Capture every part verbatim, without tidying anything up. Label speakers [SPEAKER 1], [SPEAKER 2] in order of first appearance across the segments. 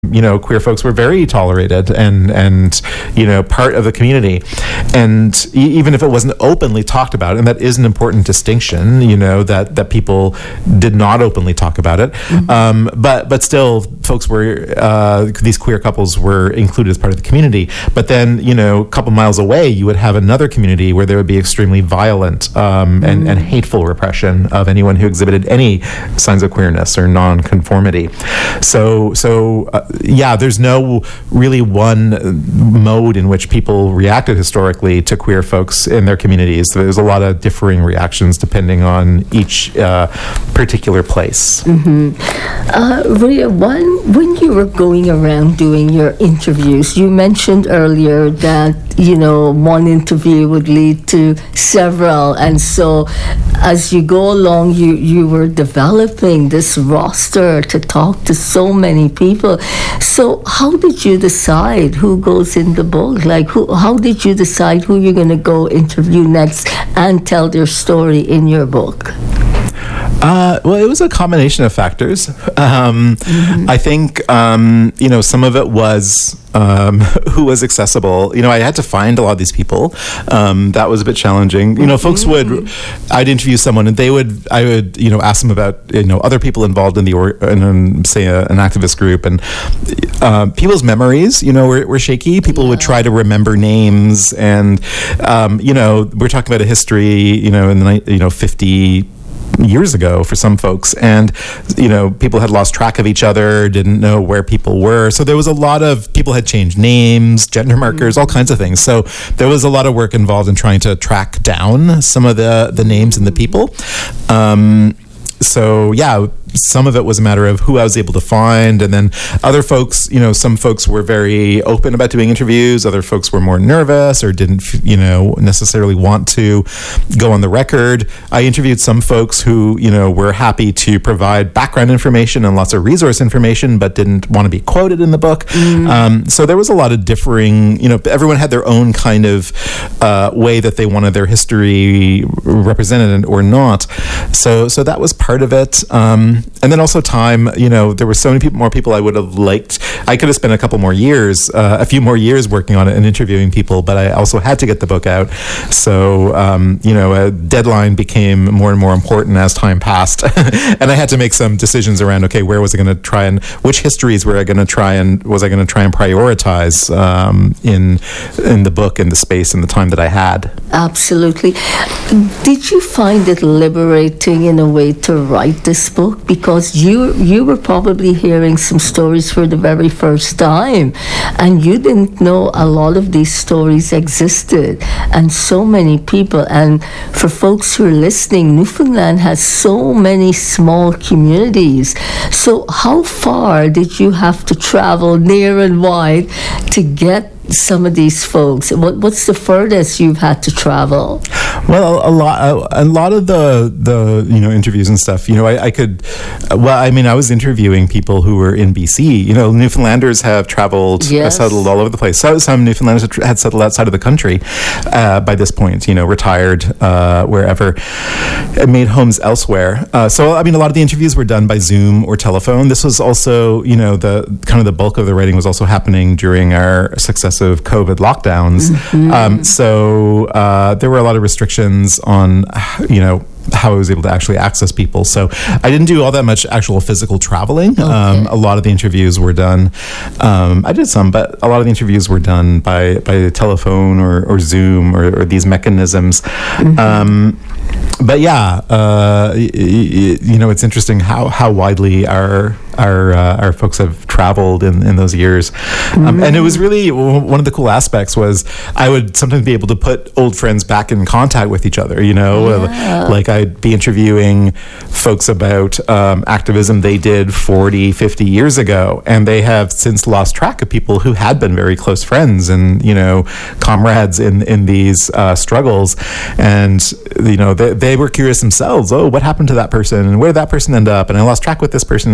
[SPEAKER 1] you know, queer folks were very tolerated and, and you know, part of the community. And e- even if it wasn't openly talked about, and that is an important distinction, you know, that, that people did not openly talk about it. Mm-hmm. Um, but but still, folks were, uh, these queer couples were included as part of the community. But then, you know, a couple miles away, you would have another community where there would be extremely violent um, and, mm-hmm. and hateful repression of anyone who exhibited any signs of queerness or non-conformity. So, so uh, yeah, there's no really one mode in which people reacted historically to queer folks in their communities. There's a lot of differing reactions depending on each uh, particular place.
[SPEAKER 2] Mm-hmm. Uh, Rhea, when, when you were going around doing your interviews, you mentioned earlier that, you know, one interview would lead to several, and so as you go along, you, you were developing this roster to talk to so many people. So how did you decide who goes in the book? Like, who? How did you decide who you're going to go interview next and tell their story in your book?
[SPEAKER 1] Uh, well, it was a combination of factors. Um, mm-hmm. I think, um, you know, some of it was um, who was accessible. You know, I had to find a lot of these people. Um, that was a bit challenging. You know, mm-hmm. folks would, I'd interview someone and they would, I would, you know, ask them about, you know, other people involved in the, or, in, um, say, a, an activist group, and uh, people's memories, you know, were, were shaky. People yeah. would try to remember names, and, um, you know, we're talking about a history, you know, in the, you know, fifty years ago for some folks, and you know, people had lost track of each other, didn't know where people were, so there was a lot of people had changed names, gender markers, all kinds of things. So there was a lot of work involved in trying to track down some of the the names and the people. Um, so yeah, some of it was a matter of who I was able to find, and then other folks, you know, some folks were very open about doing interviews, other folks were more nervous or didn't, you know, necessarily want to go on the record. I interviewed some folks who, you know, were happy to provide background information and lots of resource information, but didn't want to be quoted in the book. Mm. Um, so there was a lot of differing, you know, everyone had their own kind of uh, way that they wanted their history represented or not. So, so that was part of it. Um, And then also time, you know, there were so many people, more people I would have liked. I could have spent a couple more years, uh, a few more years working on it and interviewing people, but I also had to get the book out. So, um, you know, a deadline became more and more important as time passed. And I had to make some decisions around, okay, where was I going to try and, which histories were I going to try and, was I going to try and prioritize um, in, in the book and the space and the time that I had?
[SPEAKER 2] Absolutely. Did you find it liberating in a way to write this book? Because you you were probably hearing some stories for the very first time, and you didn't know a lot of these stories existed, and so many people. And for folks who are listening, Newfoundland has so many small communities. So how far did you have to travel near and wide to get some of these folks? What what's the furthest you've had to travel?
[SPEAKER 1] Well, a lot, a lot of the the you know interviews and stuff. You know, I, I could. Well, I mean, I was interviewing people who were in B C. You know, Newfoundlanders have traveled,
[SPEAKER 2] yes.
[SPEAKER 1] uh, settled all over the place. So some Newfoundlanders had settled outside of the country uh, by this point. You know, retired uh, wherever, and made homes elsewhere. Uh, so, I mean, a lot of the interviews were done by Zoom or telephone. This was also, you know, the kind of the bulk of the writing was also happening during our successive COVID lockdowns. Mm-hmm. Um, so uh, there were a lot of restrictions on, you know, how I was able to actually access people. So I didn't do all that much actual physical traveling. Okay. Um, a lot of the interviews were done. Um, I did some, but a lot of the interviews were done by by telephone or, or Zoom or, or these mechanisms. Mm-hmm. Um, but yeah, uh, y- y- you know, it's interesting how, how widely our our uh, our folks have traveled in, in those years. Um, mm-hmm. And it was really, one of the cool aspects was I would sometimes be able to put old friends back in contact with each other, you know, yeah. like I'd be interviewing folks about um, activism they did forty, fifty years ago, and they have since lost track of people who had been very close friends and, you know, comrades in, in these uh, struggles. And, you know, they, they were curious themselves, oh, what happened to that person and where did that person end up? And I lost track with this person. So in some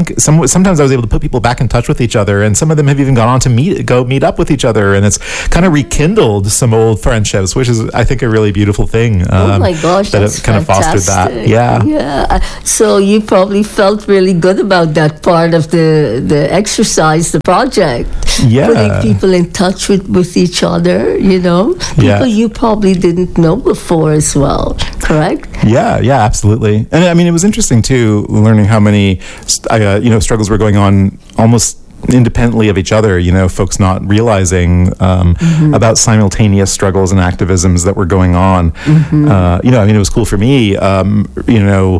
[SPEAKER 1] some, some sometimes I was able to put people back in touch with each other, and some of them have even gone on to meet go meet up with each other, and it's kind of rekindled some old friendships, which is, I think, a really beautiful thing. Um,
[SPEAKER 2] oh my gosh,
[SPEAKER 1] that
[SPEAKER 2] that's
[SPEAKER 1] it kind
[SPEAKER 2] fantastic.
[SPEAKER 1] of fostered that. Yeah,
[SPEAKER 2] yeah. So you probably felt really good about that part of the the exercise, the project.
[SPEAKER 1] Yeah,
[SPEAKER 2] putting people in touch with with each other. You know, people
[SPEAKER 1] yeah.
[SPEAKER 2] you probably didn't know before as well. Correct?
[SPEAKER 1] Yeah, yeah, absolutely. And I mean, it was interesting too, learning how many, uh, you know, struggles were going on almost independently of each other, you know, folks not realizing um, mm-hmm. about simultaneous struggles and activisms that were going on. Mm-hmm. Uh, you know, I mean, it was cool for me, um, you know,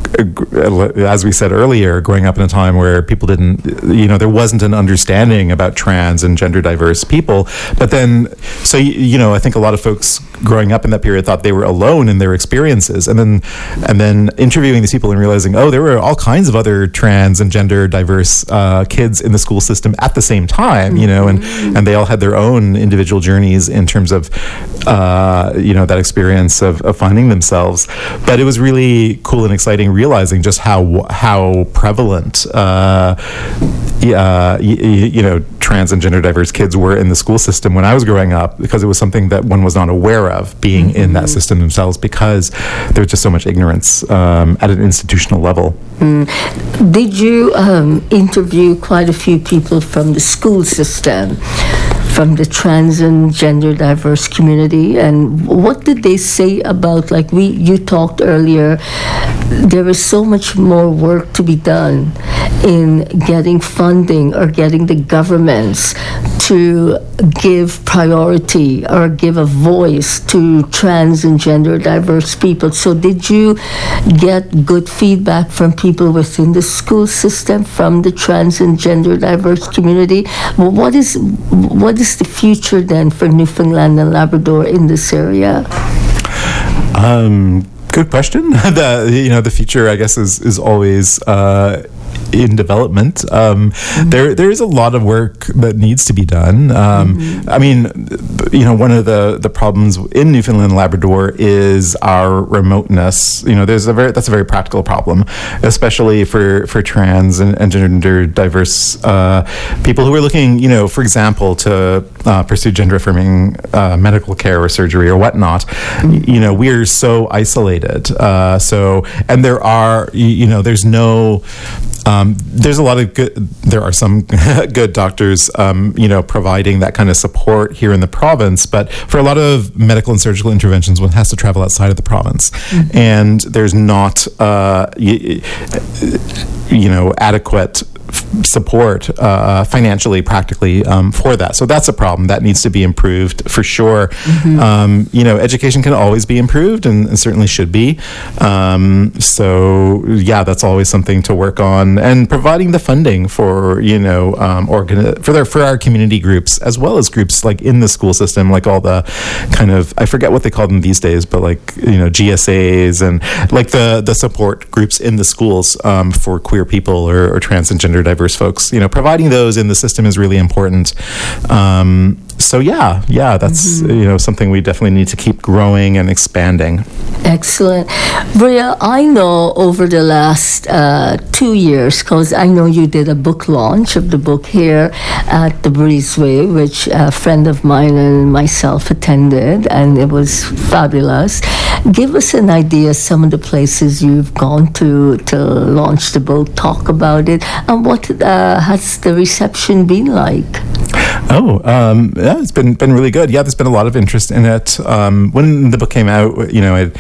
[SPEAKER 1] as we said earlier, growing up in a time where people didn't, you know, there wasn't an understanding about trans and gender diverse people. But then, so, you know, I think a lot of folks growing up in that period thought they were alone in their experiences. And then, and then interviewing these people and realizing, oh, there were all kinds of other trans and gender diverse uh, kids in the school system at the same time, you know, and, and they all had their own individual journeys in terms of, uh, you know, that experience of, of finding themselves. But it was really cool and exciting realizing just how how prevalent, uh, uh, y- you know, trans and gender diverse kids were in the school system when I was growing up, because it was something that one was not aware of being mm-hmm. in that system themselves, because there was just so much ignorance um, at an institutional level.
[SPEAKER 2] Mm. Did you um, interview quite a few people from the school system, from the trans and gender diverse community, and what did they say about, like we you talked earlier, there is so much more work to be done in getting funding or getting the governments to give priority or give a voice to trans and gender diverse people. So did you get good feedback from people within the school system, from the trans and gender diverse community? Well, what is what is the future then for Newfoundland and Labrador in this area?
[SPEAKER 1] Um, good question. the you know the future, I guess, is is always uh, in development. Um, mm-hmm. There there is a lot of work that needs to be done. Um, mm-hmm. I mean, you know, one of the, the problems in Newfoundland and Labrador is our remoteness. You know, there's a very that's a very practical problem, especially for, for trans and, and gender diverse uh, people who are looking, you know, for example, to uh, pursue gender affirming uh, medical care or surgery or whatnot. Mm-hmm. You know, we are so isolated. Uh, so, and there are, you, you know, there's no. Um, there's a lot of good, there are some good doctors, um, you know, providing that kind of support here in the province, but for a lot of medical and surgical interventions, one has to travel outside of the province. Mm-hmm. And there's not, uh, you, you know, adequate support uh, financially, practically um, for that. So that's a problem that needs to be improved for sure. Mm-hmm. Um, you know, education can always be improved, and, and certainly should be. Um, so yeah, that's always something to work on, and providing the funding for, you know, um, organi- for their for our community groups, as well as groups like in the school system, like all the kind of, I forget what they call them these days, but like, you know, G S As and like the the support groups in the schools um, for queer people or, or trans and gender diverse folks. You know, providing those in the system is really important. Um, so yeah, yeah, that's mm-hmm. you know, something we definitely need to keep growing and expanding. Excellent.
[SPEAKER 2] Bria, I know over the last uh, two years, because I know you did a book launch of the book here at the Breezeway, which a friend of mine and myself attended, and it was fabulous. Give us an idea of some of the places you've gone to to launch the book, talk about it, and what uh, has the reception been like?
[SPEAKER 1] Oh, um, yeah, it's been been really good. Yeah, there's been a lot of interest in it. Um, when the book came out, you know, it,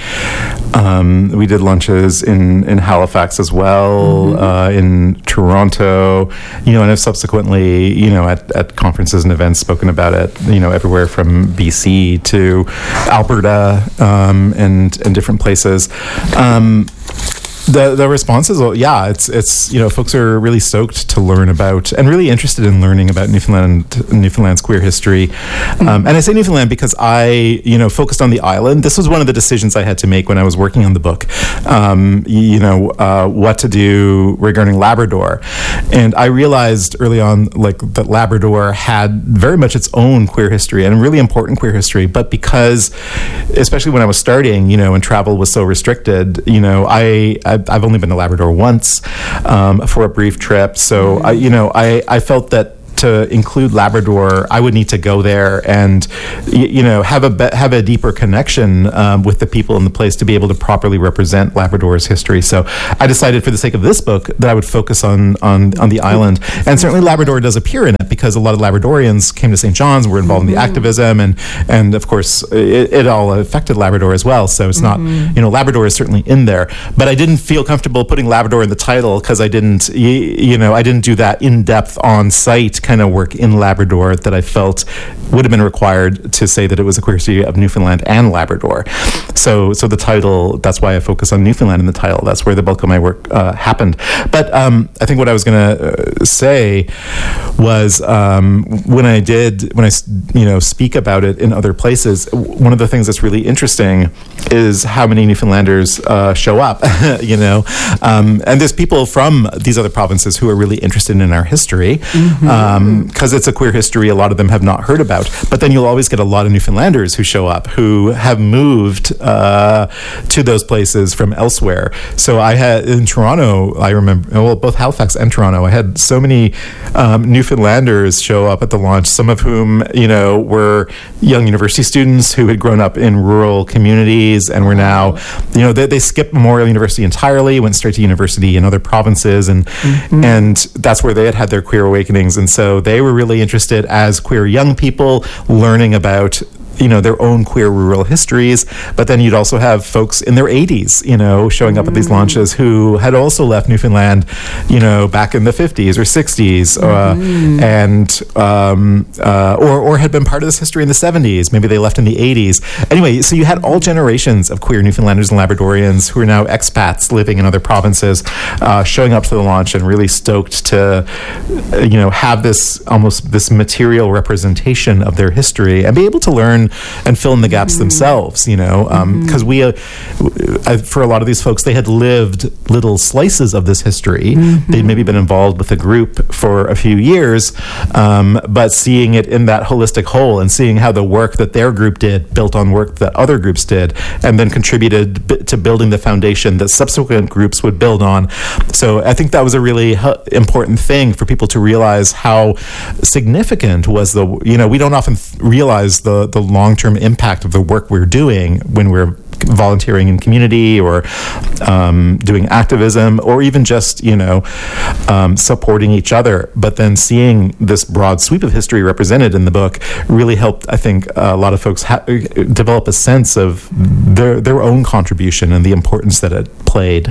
[SPEAKER 1] um, we did launches in, in Halifax as well, mm-hmm. uh, in Toronto, you know, and have subsequently, you know, at, at conferences and events spoken about it, you know, everywhere from B C to Alberta um, and and different places. Um, The the responses, well, yeah, it's it's you know, folks are really stoked to learn about and really interested in learning about Newfoundland Newfoundland's queer history, mm-hmm. um, and I say Newfoundland because I you know focused on the island. This was one of the decisions I had to make when I was working on the book, um, you know, uh, what to do regarding Labrador, and I realized early on like that Labrador had very much its own queer history and really important queer history, but because, especially when I was starting, you know, and travel was so restricted, you know, I, I I, I've only been to Labrador once um, for a brief trip. So, mm-hmm. I, you know, I, I felt that to include Labrador, I would need to go there and, y- you know, have a be- have a deeper connection um, with the people in the place to be able to properly represent Labrador's history. So I decided, for the sake of this book, that I would focus on on, on the island. And certainly Labrador does appear in it because a lot of Labradorians came to Saint John's, were involved mm-hmm. in the activism, and and of course it, it all affected Labrador as well. So it's mm-hmm. not, you know, Labrador is certainly in there. But I didn't feel comfortable putting Labrador in the title because I didn't, y- you know, I didn't do that in depth on site kind of work in Labrador that I felt would have been required to say that it was a queer history of Newfoundland and Labrador. So, so the title, that's why I focus on Newfoundland in the title. That's where the bulk of my work uh, happened. But um, I think what I was going to uh, say was um, when I did, when I, you know, speak about it in other places, one of the things that's really interesting is how many Newfoundlanders uh, show up, you know. Um, and there's people from these other provinces who are really interested in our history. Mm-hmm. Um, because it's a queer history a lot of them have not heard about. But then you'll always get a lot of Newfoundlanders who show up who have moved uh, to those places from elsewhere. So I had, in Toronto, I remember, well, both Halifax and Toronto, I had so many um, Newfoundlanders show up at the launch, some of whom, you know, were young university students who had grown up in rural communities and were now, you know, they, they skipped Memorial University entirely, went straight to university in other provinces, and mm-hmm. and that's where they had had their queer awakenings. And so they were really interested as queer young people learning about, you know, their own queer rural histories. But then you'd also have folks in their eighties, you know, showing up mm. at these launches who had also left Newfoundland, you know, back in the fifties or sixties, mm-hmm. uh, and um, uh, or or had been part of this history in the seventies. Maybe they left in the eighties. Anyway, so you had all generations of queer Newfoundlanders and Labradorians who are now expats living in other provinces, uh, showing up to the launch and really stoked to, uh, you know, have this almost this material representation of their history and be able to learn and fill in the gaps mm-hmm. themselves, you know, because um, mm-hmm. we, uh, for a lot of these folks, they had lived little slices of this history. Mm-hmm. They'd maybe been involved with a group for a few years, um, but seeing it in that holistic whole and seeing how the work that their group did built on work that other groups did and then contributed b- to building the foundation that subsequent groups would build on. So I think that was a really h- important thing for people to realize how significant was the, you know, we don't often th- realize the, the long-term impact of the work we're doing when we're volunteering in community or um, doing activism or even just, you know, um, supporting each other. But then seeing this broad sweep of history represented in the book really helped, I think, a lot of folks ha- develop a sense of their their own contribution and the importance that it played.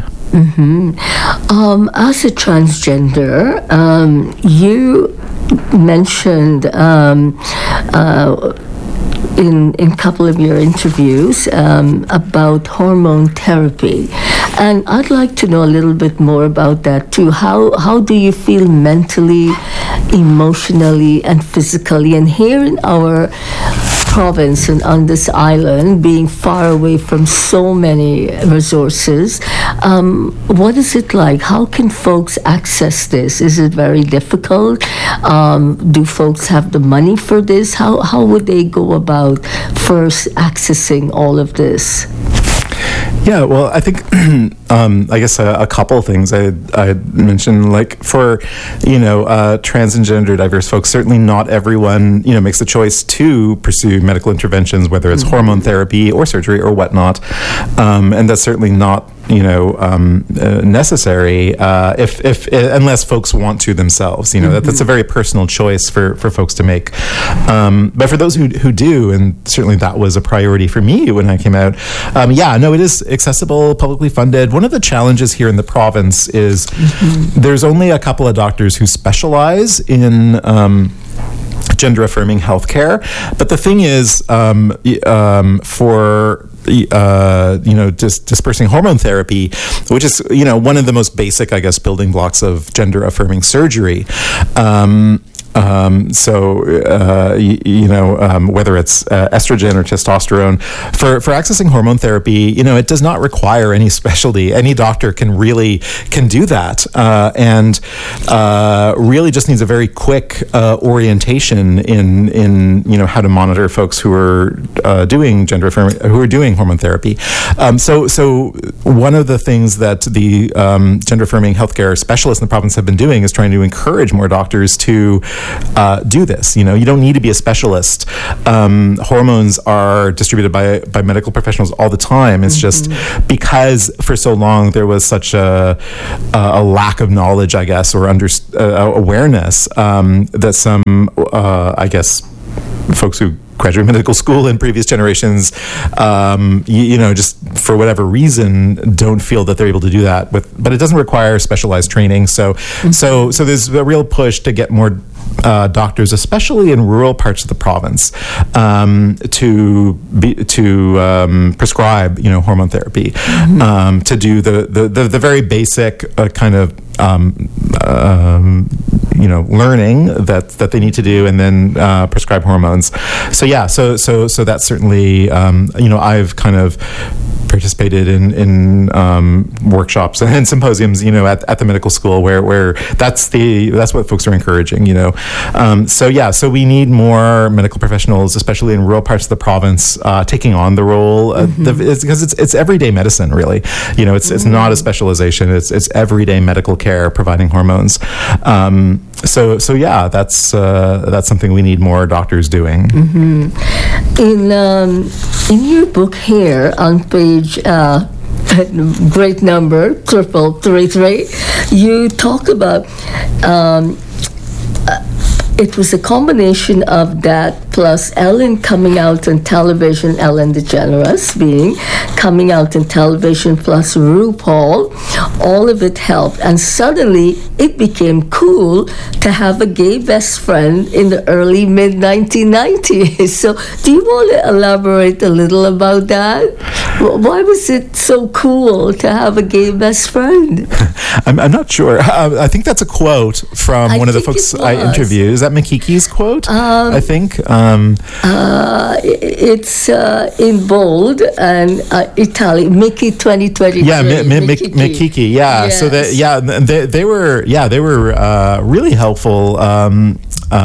[SPEAKER 2] Mm-hmm. Um, as a transgender, um, you mentioned um, uh, in in a couple of your interviews um, about hormone therapy, and I'd like to know a little bit more about that too. How how do you feel mentally, emotionally, and physically? And here in our province and on this island, being far away from so many resources, um, what is it like? How can folks access this? Is it very difficult? Um, do folks have the money for this? How how would they go about first accessing all of this?
[SPEAKER 1] Yeah, well, I think, um, I guess a, a couple things I I mentioned, like for, you know, uh, trans and gender diverse folks, certainly not everyone, you know, makes the choice to pursue medical interventions, whether it's mm-hmm. hormone therapy or surgery or whatnot. Um, and that's certainly not, you know, um, uh, necessary uh, if, if uh, unless folks want to themselves. You know, mm-hmm. that, that's a very personal choice for, for folks to make. Um, but for those who who do, and certainly that was a priority for me when I came out. Um, yeah, no, it is accessible, publicly funded. One of the challenges here in the province is mm-hmm. there's only a couple of doctors who specialize in Um, gender affirming healthcare, but the thing is, um, um, for uh, you know, dis- dispersing hormone therapy, which is, you know, one of the most basic, I guess, building blocks of gender affirming surgery. Um, Um, so, uh, you, you know, um, whether it's uh, estrogen or testosterone, for, for accessing hormone therapy, you know, it does not require any specialty. Any doctor can really can do that, uh, and uh, really just needs a very quick uh, orientation in in you know how to monitor folks who are uh, doing gender affirming, who are doing hormone therapy. Um, so, so one of the things that the um, gender affirming healthcare specialists in the province have been doing is trying to encourage more doctors to uh, do this. You know, you don't need to be a specialist. Um, hormones are distributed by by medical professionals all the time. It's mm-hmm. just because for so long there was such a a lack of knowledge, I guess, or under uh, awareness um, that some, uh, I guess, folks who graduate medical school in previous generations, um, you, you know, just for whatever reason, don't feel that they're able to do that. With, but it doesn't require specialized training. So, mm-hmm. so, so there's a real push to get more uh, doctors, especially in rural parts of the province, um, to be to um, prescribe, you know, hormone therapy, mm-hmm. um, to do the the the, the very basic uh, kind of. Um, um, you know, learning that that they need to do, and then uh, prescribe hormones. So yeah, so so so that's certainly um, you know, I've kind of participated in in um, workshops and symposiums, you know, at, at the medical school where where that's the that's what folks are encouraging, you know. Um, so yeah, so we need more medical professionals, especially in rural parts of the province, uh, taking on the role uh, mm-hmm. the, it's, because it's it's everyday medicine, really. You know, it's mm-hmm. it's not a specialization. It's it's everyday medical care providing hormones. Um, so so yeah, that's uh, that's something we need more doctors doing.
[SPEAKER 2] Mm-hmm. In um, in your book here on page uh, great number triple three three, you talk about um, uh, it was a combination of that plus Ellen coming out on television, Ellen DeGeneres being coming out on television, plus RuPaul. All of it helped, and suddenly it became cool to have a gay best friend in the early mid nineteen nineties. So, do you want to elaborate a little about that? Why was it so cool to have a gay best friend?
[SPEAKER 1] I'm, I'm not sure. Uh, I think that's a quote from
[SPEAKER 2] I
[SPEAKER 1] one of the folks I interviewed. Is that Mikiki's quote?
[SPEAKER 2] Um,
[SPEAKER 1] I think. Um,
[SPEAKER 2] uh, it's uh, in bold and uh, Italian. Mickey twenty twenty.
[SPEAKER 1] Yeah, Mi- Mi- Mikiki. Mikiki. Yeah.
[SPEAKER 2] Yes.
[SPEAKER 1] So that yeah, they they were yeah they were uh, really helpful. Um,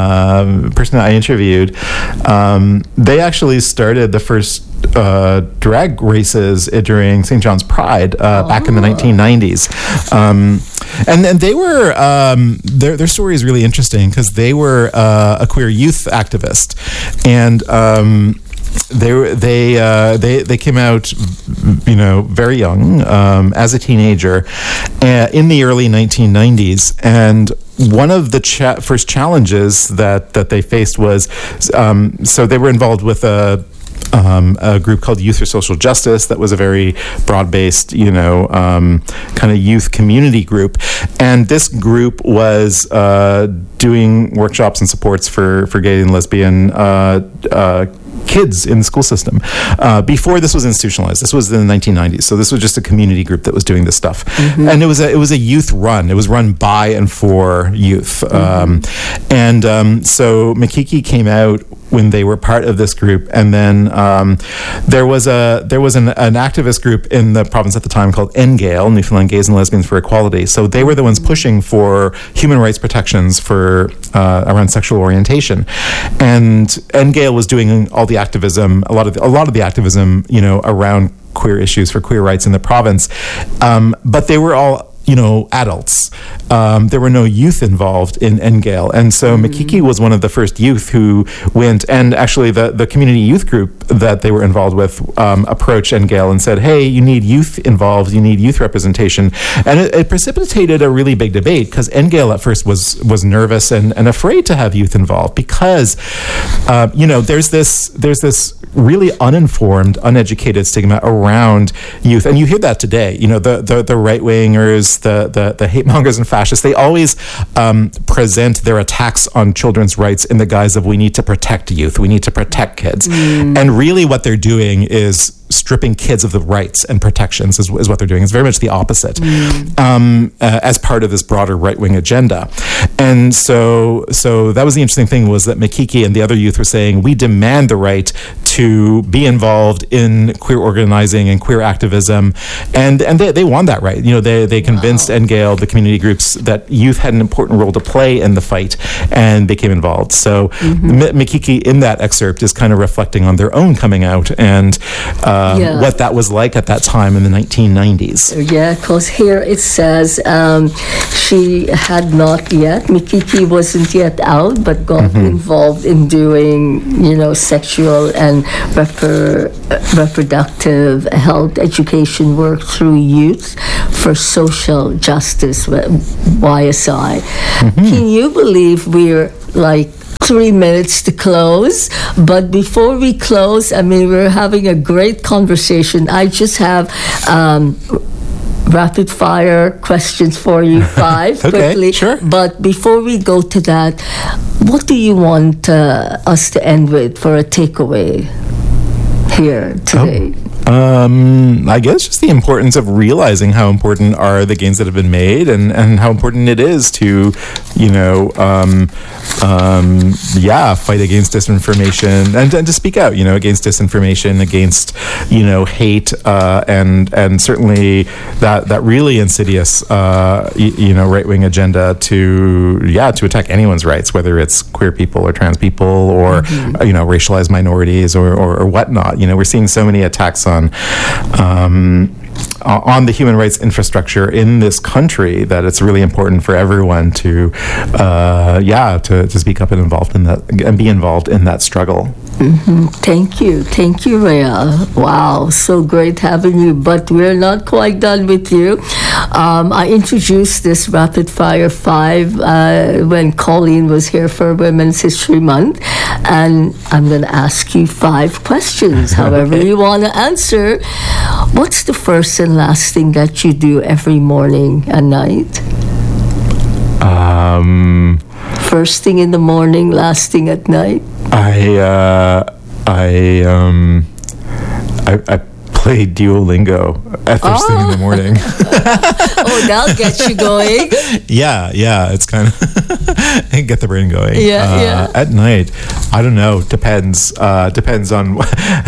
[SPEAKER 1] uh, person I interviewed, um, they actually started the first uh, drag races during Saint John's Pride uh, oh. back in the nineteen nineties. Um, and then they were, um, their, their story is really interesting because they were uh, a queer youth activist. And um, they they uh, they they came out, you know, very young, um, as a teenager, uh, in the early nineteen nineties, and one of the cha- first challenges that that they faced was, um, so they were involved with a. Um, a group called Youth for Social Justice that was a very broad-based, you know, um, kind of youth community group. And this group was uh, doing workshops and supports for, for gay and lesbian uh, uh, kids in the school system. Uh, before this was institutionalized, this was in the nineteen nineties. So this was just a community group that was doing this stuff. Mm-hmm. And it was a, it was a youth run. It was run by and for youth. Mm-hmm. Um, and um, so Mikiki came out when they were part of this group, and then um, there was a there was an, an activist group in the province at the time called N G A L, Newfoundland Gays and Lesbians for Equality. So they were the ones pushing for human rights protections for uh, around sexual orientation, and N G A L was doing all the activism, a lot of the, a lot of the activism, you know, around queer issues for queer rights in the province, um, but they were all, you know, adults. Um, there were no youth involved in N G A L. And so mm-hmm. Mikiki was one of the first youth who went, and actually the, the community youth group that they were involved with um, approached N G A L and said, hey, you need youth involved, you need youth representation. And it, it precipitated a really big debate because N G A L at first was was nervous and, and afraid to have youth involved because, uh, you know, there's this there's this really uninformed, uneducated stigma around youth. And you hear that today. You know, the, the, the right-wingers, the, the, the hate mongers and fascists, they always um, present their attacks on children's rights in the guise of we need to protect youth, we need to protect kids. Mm. And really what they're doing is stripping kids of the rights and protections is, is what they're doing. It's very much the opposite mm. um, uh, as part of this broader right-wing agenda. And so so that was the interesting thing, was that Makiki and the other youth were saying, we demand the right to be involved in queer organizing and queer activism. And and they, they won that right. You know, they, they convinced wow. N G A L, the community groups, that youth had an important role to play in the fight, and they came involved. So mm-hmm. M- Makiki in that excerpt is kind of reflecting on their own coming out and uh, yeah. what that was like at that time in the nineteen nineties.
[SPEAKER 2] Yeah, because here it says um, she had not yet, Makiki wasn't yet out, but got mm-hmm. involved in doing, you know, sexual and repro- reproductive health education work through Youth for Social Justice, Y S I. Mm-hmm. Can you believe we're like three minutes to close? But before we close, I mean, we're having a great conversation. I just have um, rapid fire questions for you, five
[SPEAKER 1] okay,
[SPEAKER 2] quickly.
[SPEAKER 1] Sure.
[SPEAKER 2] But before we go to that, what do you want uh, us to end with for a takeaway here today?
[SPEAKER 1] Oh. Um, I guess just the importance of realizing how important are the gains that have been made, and, and how important it is to, you know, um, um, yeah, fight against disinformation and, and to speak out, you know, against disinformation, against, you know, hate, uh, and and certainly that that really insidious, uh, y- you know, right-wing agenda to, yeah, to attack anyone's rights, whether it's queer people or trans people or, mm-hmm. you know, racialized minorities or, or, or whatnot. You know, we're seeing so many attacks on on um, on the human rights infrastructure in this country that it's really important for everyone to, uh, yeah, to, to speak up and involved in that and be involved in that struggle.
[SPEAKER 2] Mm-hmm. Thank you. Thank you, Rhea. Wow, so great having you. But we're not quite done with you. Um, I introduced this Rapid Fire five uh, when Colleen was here for Women's History Month. And I'm going to ask you five questions, however okay. you want to answer. What's the first and last thing that you do every morning and night?
[SPEAKER 1] Um...
[SPEAKER 2] First thing in the morning, last thing at night?
[SPEAKER 1] I uh, I um I, I play Duolingo at first oh. thing in the morning.
[SPEAKER 2] Oh, that'll get you going.
[SPEAKER 1] Yeah, yeah, it's kind of get the brain going.
[SPEAKER 2] Yeah,
[SPEAKER 1] uh,
[SPEAKER 2] yeah.
[SPEAKER 1] At night, I don't know. Depends. Uh, depends on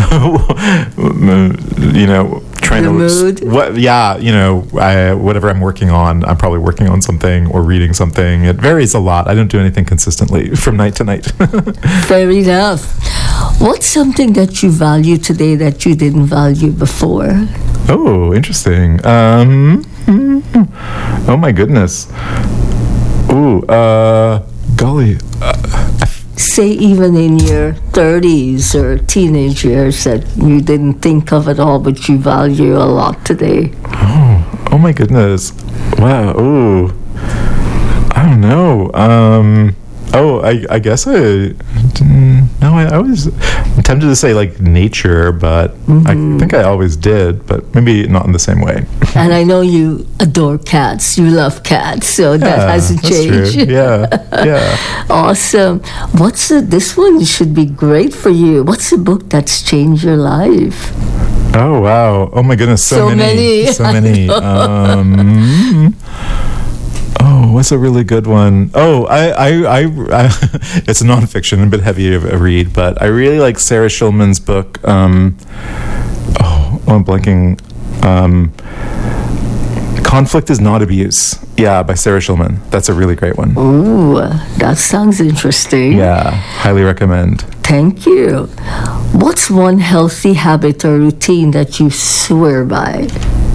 [SPEAKER 1] you know. Trying
[SPEAKER 2] the
[SPEAKER 1] to
[SPEAKER 2] mood.
[SPEAKER 1] What? Yeah, you know, I, whatever I'm working on, I'm probably working on something or reading something. It varies a lot. I don't do anything consistently from night to night.
[SPEAKER 2] Fair enough. What's something that you value today that you didn't value before?
[SPEAKER 1] Oh, interesting. Um, oh my goodness. Ooh, uh, golly. Uh,
[SPEAKER 2] Say even in your thirties or teenage years that you didn't think of at all, but you value a lot today.
[SPEAKER 1] Oh, oh my goodness. Wow. Ooh. I don't know. Um, oh, I, I guess I... No, I, I was... I'm tempted to say, like, nature, but mm-hmm. I think I always did, but maybe not in the same way.
[SPEAKER 2] And I know you adore cats. You love cats, so yeah, that hasn't
[SPEAKER 1] that's
[SPEAKER 2] changed.
[SPEAKER 1] True. Yeah, yeah.
[SPEAKER 2] Awesome. What's the... This one should be great for you. What's the book that's changed your life?
[SPEAKER 1] Oh, wow. Oh, my goodness. So,
[SPEAKER 2] so
[SPEAKER 1] many. many. So many. Um... Oh, what's a really good one? Oh, I, I, I, I it's nonfiction, a bit heavy of a read, but I really like Sarah Schulman's book. Um, oh, I'm blanking. Um, Conflict is Not Abuse. Yeah, by Sarah Schulman. That's a really great one.
[SPEAKER 2] Ooh, that sounds interesting.
[SPEAKER 1] Yeah, highly recommend.
[SPEAKER 2] Thank you. What's one healthy habit or routine that you swear by?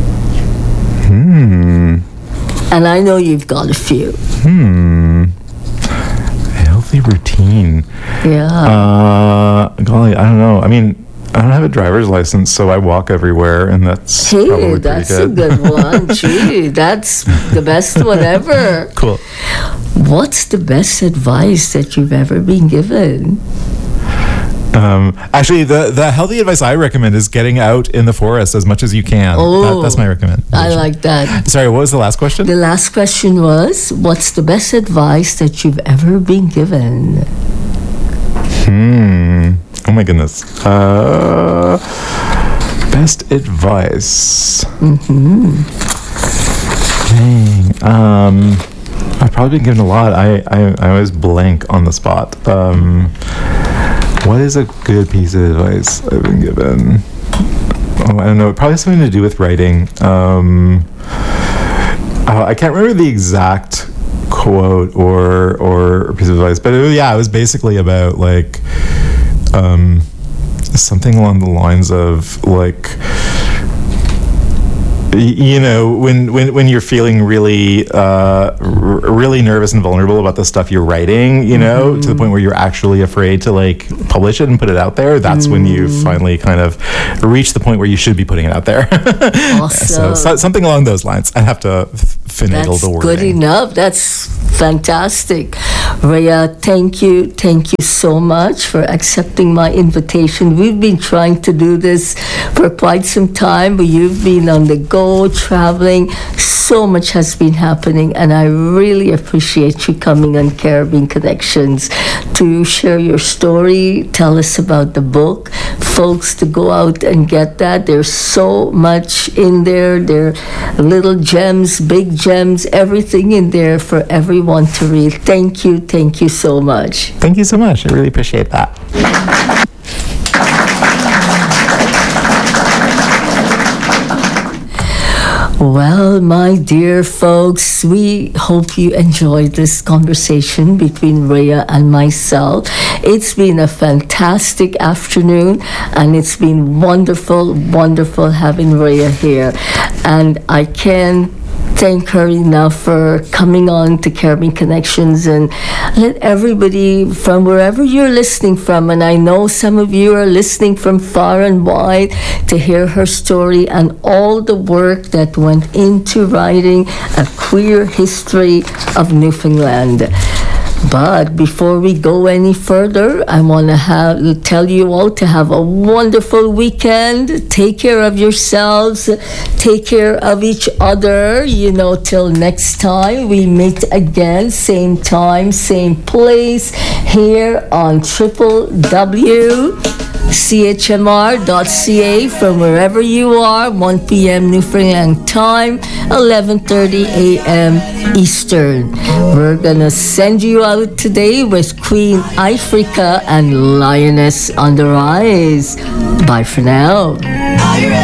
[SPEAKER 1] Hmm.
[SPEAKER 2] And I know you've got a few.
[SPEAKER 1] Hmm. A healthy routine.
[SPEAKER 2] Yeah.
[SPEAKER 1] Uh, golly, I don't know. I mean, I don't have a driver's license, so I walk everywhere, and that's
[SPEAKER 2] hey,
[SPEAKER 1] probably
[SPEAKER 2] that's
[SPEAKER 1] pretty good.
[SPEAKER 2] a good one. Gee, that's the best one ever.
[SPEAKER 1] Cool.
[SPEAKER 2] What's the best advice that you've ever been given?
[SPEAKER 1] Um, actually, the, the healthy advice I recommend is getting out in the forest as much as you can.
[SPEAKER 2] Oh,
[SPEAKER 1] that, that's my recommendation.
[SPEAKER 2] I like that.
[SPEAKER 1] Sorry, what was the last question?
[SPEAKER 2] The last question was, what's the best advice that you've ever been given?
[SPEAKER 1] Hmm. Oh my goodness. Uh, Best advice.
[SPEAKER 2] Mm-hmm.
[SPEAKER 1] Dang. Um, I've probably been given a lot. I, I, I always blank on the spot. Um, what is a good piece of advice I've been given? Oh, I don't know. It probably has something to do with writing. Um, uh, I can't remember the exact quote or or piece of advice, but it, yeah, it was basically about like um, something along the lines of like, you know, when, when, when you're feeling really, uh, r- really nervous and vulnerable about the stuff you're writing, you know, mm-hmm. to the point where you're actually afraid to like publish it and put it out there, that's mm. when you finally kind of reach the point where you should be putting it out there.
[SPEAKER 2] Awesome.
[SPEAKER 1] so, so something along those lines. I have to f- finagle
[SPEAKER 2] that's
[SPEAKER 1] the wording.
[SPEAKER 2] Good enough. That's fantastic. Rhea, thank you. Thank you so much for accepting my invitation. We've been trying to do this for quite some time, but you've been on the go, traveling. So much has been happening, and I really appreciate you coming on Caribbean Connections to share your story, tell us about the book. Folks, to go out and get that. There's so much in there. There are little gems, big gems, everything in there for everyone to read. Thank you. Thank you so much.
[SPEAKER 1] Thank you so much. I really appreciate that.
[SPEAKER 2] Well, my dear folks, we hope you enjoyed this conversation between Rhea and myself. It's been a fantastic afternoon, and it's been wonderful, wonderful having Rhea here. And I can't thank her enough for coming on to Caribbean Connections, and let everybody from wherever you're listening from, and I know some of you are listening from far and wide, to hear her story and all the work that went into writing a queer history of Newfoundland. But before we go any further, I want to have tell you all to have a wonderful weekend. Take care of yourselves. Take care of each other. You know, till next time we meet again, same time, same place, here on Triple W. C H M R dot C A from wherever you are, one p.m. Newfoundland time, eleven thirty a.m. Eastern. We're gonna send you out today with Queen Ifrica and Lioness on the Rise. Bye for now.